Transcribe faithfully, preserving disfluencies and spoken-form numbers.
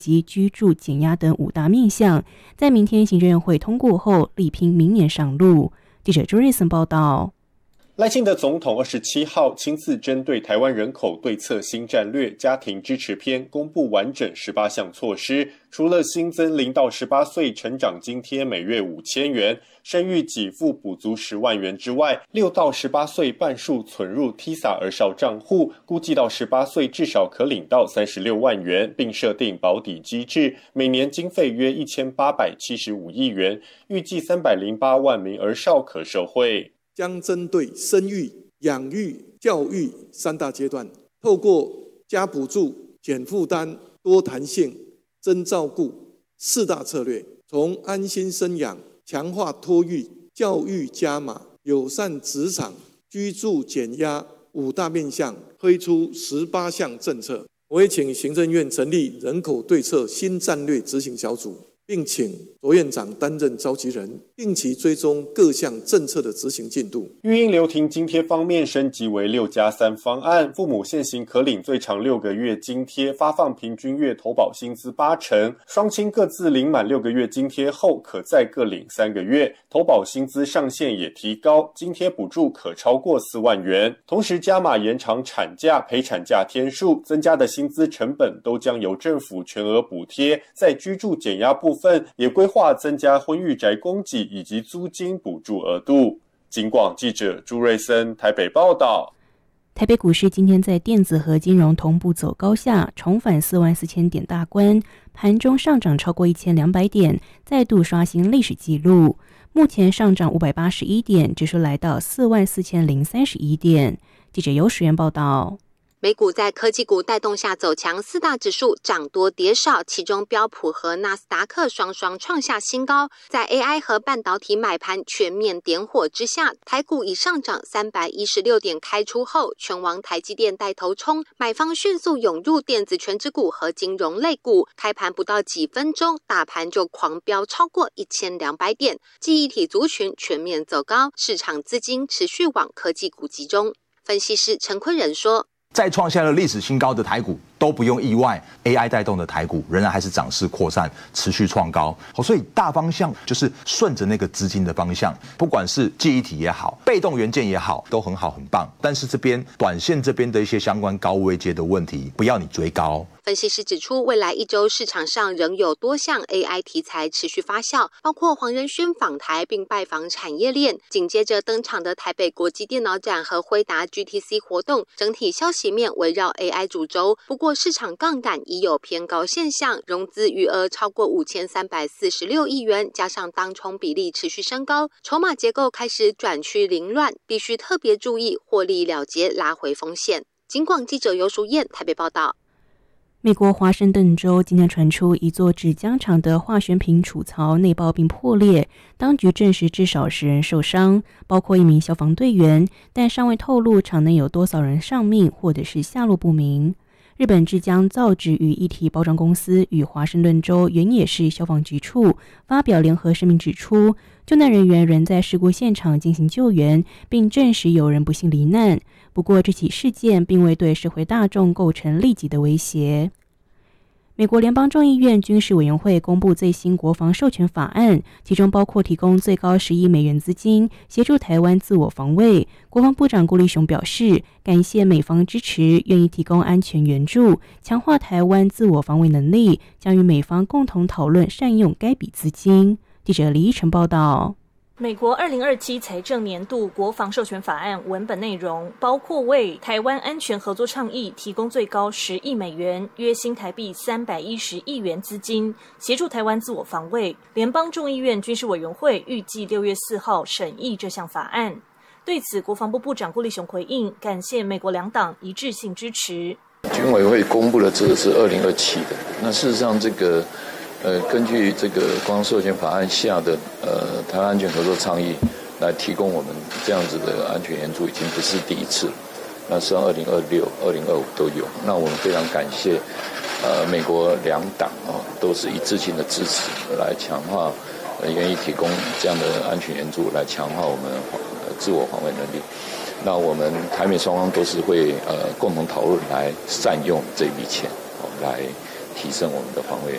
及居住减压等五大面向，在明天行政院会通过后，力拼明年上路。记者周瑞森报道。 赖清德总统二十七号亲自针对台湾人口对策新战略家庭支持篇公布完整十八项措施，除了新增零到十八岁成长津贴每月五千元，生育给付补足十万元之外，六到十八岁半数存入 T I S A 儿少账户，估计到十八岁至少可领到三十六万元，并设定保底机制，每年经费约一千八百七十五亿元，预计三百零八万名儿少可受惠。 将针对生育、养育、教育三大阶段，透过加补助、减负担、多弹性、增照顾四大策略，从安心生养、强化托育、教育加码、友善职场、居住减压五大面向，推出十八项政策。我也请行政院成立人口对策新战略执行小组，并请卓院长担任召集人，定期追踪各项政策的执行进度。 育婴留停津贴方面升级为六加三方案，父母现行可领最长六个月津贴，发放平均月投保薪资八成，双亲各自领满六个月津贴后，可再各领三个月，投保薪资上限也提高，津贴补助可超过四万元。同时加码延长产假、陪产假天数，增加的薪资成本都将由政府全额补贴。在居住减压部分，也规划增加婚育宅供给以及租金补助额度。警广记者朱瑞森台北报道。 台北股市今天在电子和金融同步走高下，重返四万四千点大关，盘中上涨超过一千两百点，再度刷新历史纪录。目前上涨五百八十一点，指数来到四万四千零三十一点。记者尤时源报道。 美股在科技股带动下走强，四大指数涨多跌少，其中标普和纳斯达克双双创下新高。在 A I 和半导体买盘全面点火之下，台股以上涨三百一十六点开出后，全网台积电带头冲，买方迅速涌入电子权值股和金融类股，开盘不到几分钟，大盘就狂飙超过一千两百点，记忆体族群全面走高，市场资金持续往科技股集中。分析师陈坤仁说， 再创下了历史新高的台股都不用意外 ，A I 带动的台股仍然还是涨势扩散，持续创高。好，所以大方向就是顺着那个资金的方向，不管是记忆体也好，被动元件也好，都很好很棒。但是这边短线这边的一些相关高位阶的问题，不要你追高。 分析师指出，未来一周市场上仍有多项 A I 题材持续发酵，包括黄仁勋访台并拜访产业链，紧接着登场的台北国际电脑展和辉达 G T C 活动，整体消息面围绕 A I 主轴。不过市场杠杆已有偏高现象，融资余额超过五千三百四十六亿元，加上当冲比例持续升高，筹码结构开始转趋凌乱，必须特别注意获利了结，拉回风险。警广记者尤淑燕台北报道。 美国华盛顿州今天传出一座纸浆厂的化学品储槽内爆并破裂，当局证实至少十人受伤，包括一名消防队员，但尚未透露厂内有多少人丧命或者是下落不明。日本之江造纸与一体包装公司与华盛顿州原野市消防局处发表联合声明指出，救难人员仍在事故现场进行救援，并证实有人不幸罹难。不过这起事件并未对社会大众构成立即的威胁。美国联邦众议院军事委员会公布最新国防授权法案，其中包括提供最高十亿美元资金，协助台湾自我防卫。国防部长郭立雄表示，感谢美方支持，愿意提供安全援助，强化台湾自我防卫能力，将与美方共同讨论善用该笔资金。记者李依晨报道。 美国二零二七财政年度国防授权法案文本内容包括为台湾安全合作倡议提供最高十亿美元，约新台币三百一十亿元资金，协助台湾自我防卫。联邦众议院军事委员会预计六月四号审议这项法案。对此，国防部部长郭立雄回应，感谢美国两党一致性支持。 军委会公布的这个是二零二七的，那事实上这个呃，根据这个国防授权法案下的呃台湾安全合作倡议来提供我们这样子的安全援助，已经不是第一次了。那实际上二零二六、二零二五都有。那我们非常感谢呃美国两党哦，都是一致性的支持，来强化呃愿意提供这样的安全援助，来强化我们呃自我防卫能力。那我们台美双方都是会呃共同讨论来善用这笔钱，哦，来提升我们的防卫